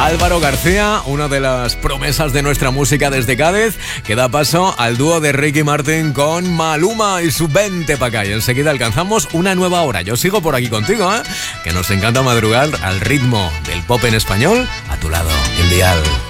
Álvaro García, una de las promesas de nuestra música desde Cádiz, que da paso al dúo de Ricky Martin con Maluma y su Vente pa' acá. Y enseguida alcanzamos una nueva hora. Yo sigo por aquí contigo, que nos encanta madrugar al ritmo del pop en español, a tu lado, el dial.